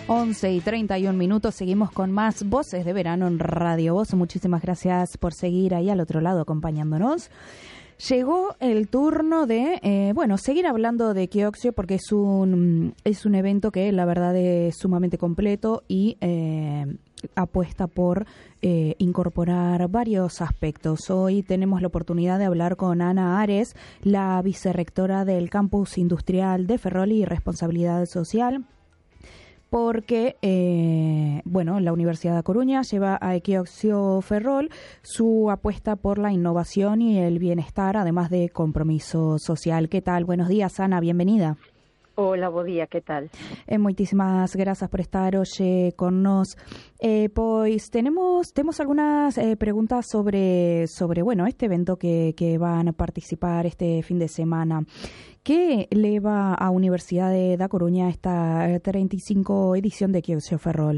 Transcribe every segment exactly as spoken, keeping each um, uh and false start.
once y treinta y un minutos, seguimos con más Voces de Verano en Radio Voz. Muchísimas gracias por seguir ahí al otro lado acompañándonos. Llegó el turno de, eh, bueno, seguir hablando de Equioxio porque es un, es un evento que la verdad es sumamente completo y eh, apuesta por eh, incorporar varios aspectos. Hoy tenemos la oportunidad de hablar con Ana Ares, la vicerrectora del Campus Industrial de Ferrol y Responsabilidad Social, porque, eh, bueno, la Universidad de Coruña lleva a Equioxio Ferrol su apuesta por la innovación y el bienestar, además de compromiso social. ¿Qué tal? Buenos días, Ana, bienvenida. Hola, bo día, que tal? Eh, moitísimas grazas por estar hoxe con nos. Eh, pois tenemos temos algunhas eh, preguntas sobre sobre bueno, este evento que, que van a participar este fin de semana. Que leva a Universidade da Coruña esta treinta e cinco edición de Equioxio Ferrol?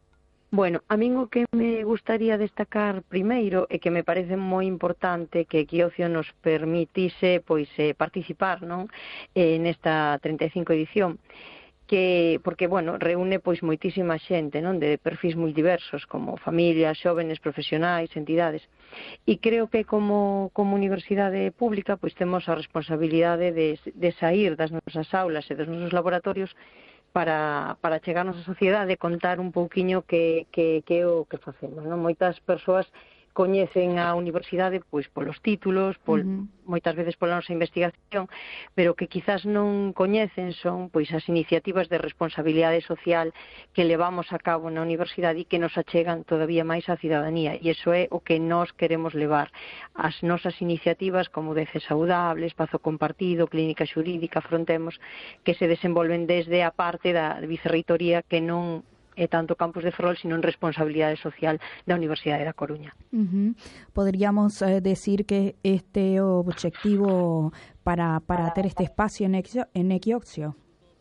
Bueno, a min o que me gustaría destacar primeiro e que me parece moi importante que Equioxio nos permitise pois eh, participar, non, eh, nesta treinta e cinco edición, que porque bueno, reúne pois moitísima xente, non, de perfis moi diversos como familias, xóvenes, profesionais, entidades. E creo que como como universidade pública pois temos a responsabilidade de de saír das nosas aulas e dos nosos laboratorios para, para chegarnos á sociedade e contar un pouquiño que, que, que é o que facemos, non? Moitas persoas coñecen a universidade pois polos títulos, pol, uh-huh. moitas veces pola nosa investigación, pero que quizás non coñecen son pois as iniciativas de responsabilidade social que levamos a cabo na universidade e que nos achegan todavía máis á cidadanía, e iso é o que nós queremos levar. As nosas iniciativas como D C Saudable, Espazo Compartido, Clínica Xurídica, Afrontemos, que se desenvolven desde a parte da vicerreitoría que non é tanto Campus de Ferrol, sino en responsabilidade social da Universidade da Coruña. Uh-huh. Podríamos eh, decir que este é o obxectivo para, para ter este espacio en, Exio, en Equioxio?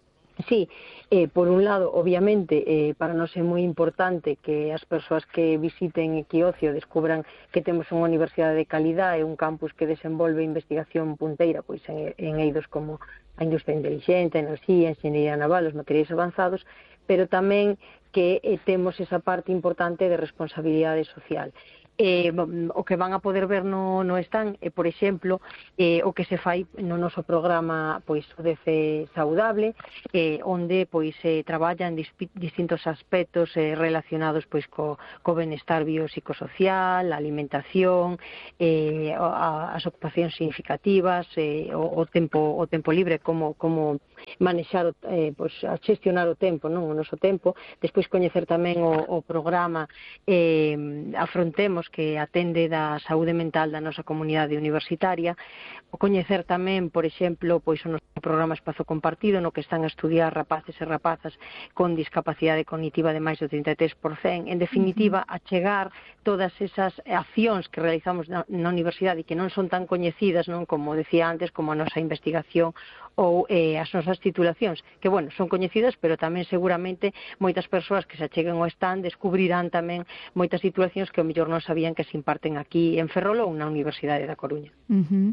Sí, eh, por un lado, obviamente, eh, para nós é moi importante que as persoas que visiten Equioxio descubran que temos unha universidade de calidad e un campus que desenvolve investigación punteira pois en, en eidos como a industria inteligente, a enerxía, a enxeñería naval, os materiais avanzados, pero tamén que eh, temos esa parte importante de responsabilidade social. Eh, o que van a poder ver no, no stand é, por exemplo, eh, o que se fai no noso programa pois o D C Saudable, eh, onde pois se eh, traballan disp- distintos aspectos eh, relacionados pois co, co benestar biopsicosocial, a alimentación, eh, a, as ocupacións significativas, eh, o, o tempo o tempo libre, como como manexar o, eh, pois, a xestionar o tempo, non, o noso tempo. Despois coñecer tamén o, o programa eh, Afrontemos, que atende da saúde mental da nosa comunidade universitaria, o coñecer tamén, por exemplo, pois o noso programa Espazo Compartido, no que están a estudiar rapaces e rapazas con discapacidade cognitiva de máis do trinta e tres por cento. En definitiva, a chegar todas esas accións que realizamos na, na universidade e que non son tan coñecidas, non, como decía antes, como a nosa investigación ou eh, as nosas titulacións, que, bueno, son coñecidas, pero tamén seguramente moitas persoas que se acheguen ao stand descubrirán tamén moitas titulacións que ao mellor non sabían que se imparten aquí en Ferrol ou na Universidade da Coruña. Uh-huh.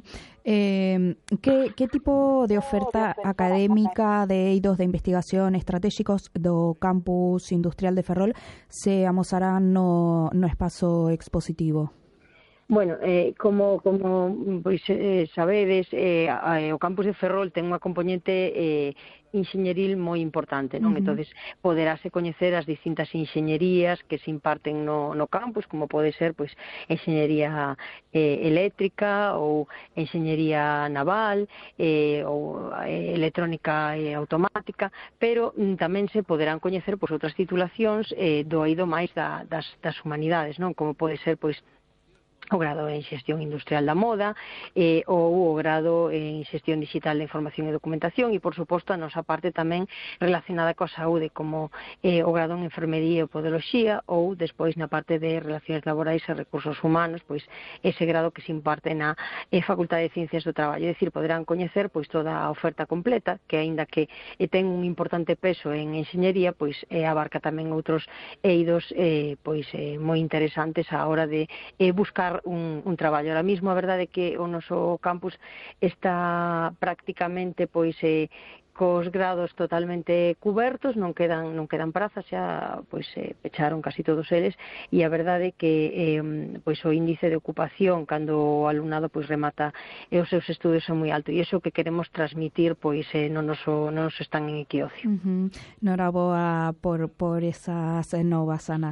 Eh, que, que tipo de oferta académica de eidos de investigación estratégicos do Campus Industrial de Ferrol se amosarán no, no espazo expositivo? Bueno, eh, como, como pois, eh, sabedes, eh, o Campus de Ferrol ten unha componente eh, enxeñeril moi importante, non? Uh-huh. Entonces, poderase coñecer as distintas enxeñerías que se imparten no, no campus, como pode ser, pois, enxeñería eh, eléctrica ou enxeñería naval eh, ou eh, electrónica e automática, pero mm, tamén se poderán coñecer pois, outras titulacións eh, do eido máis da, das, das humanidades, non? Como pode ser, pois, o grado en Xestión Industrial da Moda eh, ou o grado en Xestión Digital da Información e Documentación e, por suposto, a nosa parte tamén relacionada coa saúde, como eh, o grado en Enfermería e Podoloxía ou, despois, na parte de Relacións Laborais e Recursos Humanos, pois ese grado que se imparte na eh, Facultade de Ciencias do Traballo. É dicir, poderán coñecer pois toda a oferta completa, que, aínda que eh, ten un importante peso en enxeñería, pois eh, abarca tamén outros eidos eh, pois eh, moi interesantes á hora de eh, buscar Un, un traballo. Ahora mismo a verdade é que o noso campus está prácticamente pois eh, cos grados totalmente cubertos, non quedan non quedan prazas, xa pois eh, pecharon casi todos eles, e a verdade é que eh, pois o índice de ocupación cando o alumnado pois remata e os seus estudos son moi alto, e iso que queremos transmitir pois eh, non nos non nos están en equiocio. Uh-huh. Noraboa por por esas novas, Ana.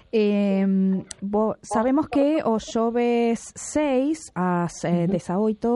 Eh, bo, sabemos que os xoves seis ás eh, dezaoito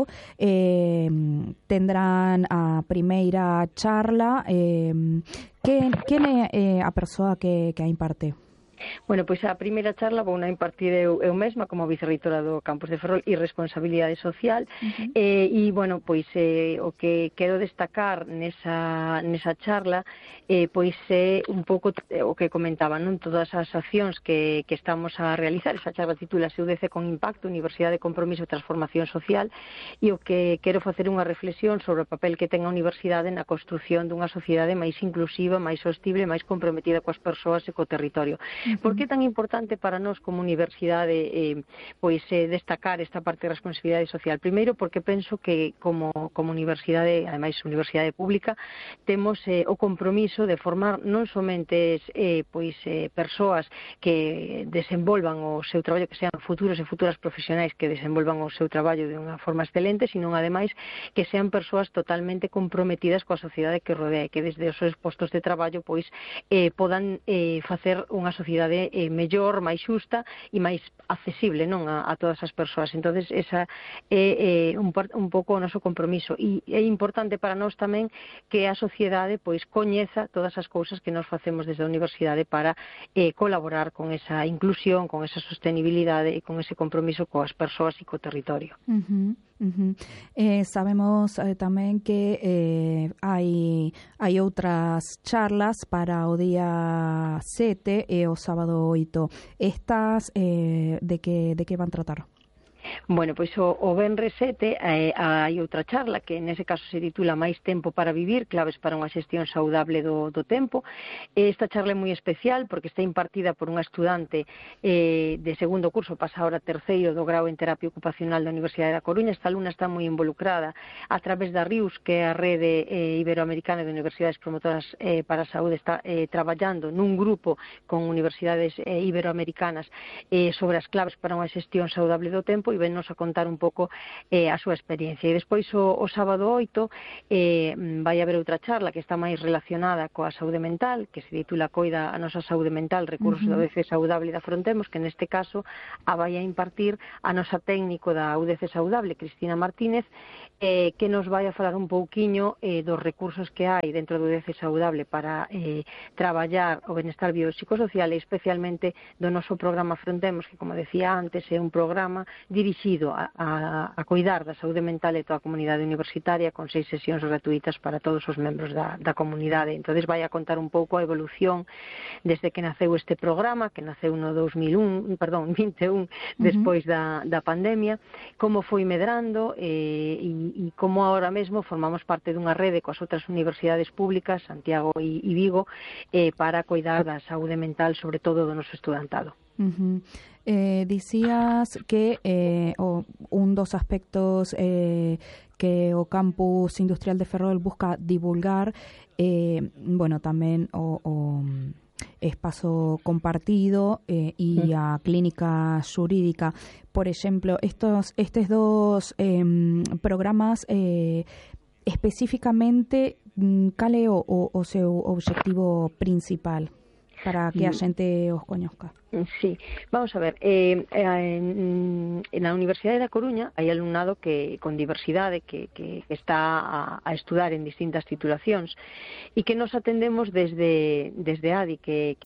eh, tendrán a primeira charla. Eh, que, quen é eh, a persoa que, que a imparte? Bueno, pois a primeira charla vou na impartir eu, eu mesma como vicerreitora do campus de Ferrol e responsabilidade social. Uh-huh. eh, e, bueno, pois eh, o que quero destacar nesa, nesa charla eh, pois é un pouco o que comentaba, non? Todas as accións que, que estamos a realizar. Esa charla titula U D C con impacto, Universidade de Compromiso e Transformación Social, e o que quero facer unha reflexión sobre o papel que ten a universidade na construción dunha sociedade máis inclusiva, máis sostible, máis comprometida coas persoas e co territorio. Por que é tan importante para nós como universidade eh, pois eh, destacar esta parte de responsabilidade social? Primeiro, porque penso que como, como universidade, ademais universidade pública, temos eh, o compromiso de formar non somente eh, pois eh, persoas que desenvolvan o seu traballo, que sean futuros e futuras profesionais que desenvolvan o seu traballo de unha forma excelente, sino ademais que sean persoas totalmente comprometidas coa sociedade que rodea e que desde os seus postos de traballo pois eh, podan eh, facer unha sociedade eh, mellor, máis xusta e máis accesible, non, a, a todas as persoas. Entonces, esa é eh, un, un pouco o noso compromiso, e é importante para nós tamén que a sociedade pois coñeza todas as cousas que nós facemos desde a universidade para eh, colaborar con esa inclusión, con esa sostenibilidade e con ese compromiso coas persoas e co territorio. Uh-huh. Uh-huh. Eh, sabemos eh, tamén que eh, hai hai outras charlas para o día sete e o sábado oito. Estas eh, de que de que van tratar? Bueno, pois o, o venres sete eh, hai outra charla que nese caso se titula Máis tempo para vivir, claves para unha xestión saudable do, do tempo. Esta charla é moi especial porque está impartida por unha estudante eh, de segundo curso, pasa ahora terceiro do grau en terapia ocupacional da Universidade da Coruña. Esta alumna está moi involucrada a través da RIUS, que é a Rede eh, Iberoamericana de Universidades Promotoras eh, para a Saúde, está eh, traballando nun grupo con universidades eh, iberoamericanas eh, sobre as claves para unha xestión saudable do tempo, e vennos a contar un pouco eh, a súa experiencia. E despois o, o sábado oito eh, vai haber outra charla que está máis relacionada coa saúde mental, que se titula Coida a nosa saúde mental, recursos uh-huh. da U D C saudable da Frontemos, que neste caso a vai a impartir a nosa técnico da U D C saudable, Cristina Martínez, eh, que nos vai a falar un pouquiño eh, dos recursos que hai dentro do U D C saudable para eh, traballar o benestar biopsicosocial, e especialmente do noso programa Frontemos, que, como decía antes, é un programa dirixido a, a, a cuidar da saúde mental e toda a comunidade universitaria, con seis sesións gratuitas para todos os membros da, da comunidade. Entón, vai a contar un pouco a evolución desde que naceu este programa, que naceu no dos mil un, perdón, vinte e un, despois da, da pandemia, como foi medrando eh, e, e como ahora mesmo formamos parte dunha rede coas outras universidades públicas, Santiago e, e Vigo, eh, para cuidar da saúde mental, sobre todo do noso estudantado. Uh-huh. Eh, dicías que eh, oh, un dos aspectos eh, que o campus industrial de Ferrol busca divulgar, eh, bueno, tamén o, o espazo compartido eh, e a clínica xurídica. Por exemplo, estos estes dos eh, programas eh, especificamente, cal é o, o, o seu obxectivo principal para que a xente os coñezca? Sí, vamos a ver, eh, en, en la Universidade da Coruña hai alumnado que con diversidade que, que está a, a estudar en distintas titulacións e que nos atendemos desde, desde A D I, que